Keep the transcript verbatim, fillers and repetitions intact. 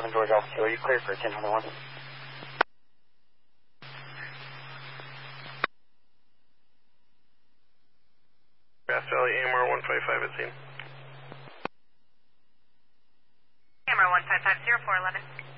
eleven George Alpha Kilo, you clear for ten one. Grass Valley, A M R one five five at scene. A M R one five five, zero four eleven.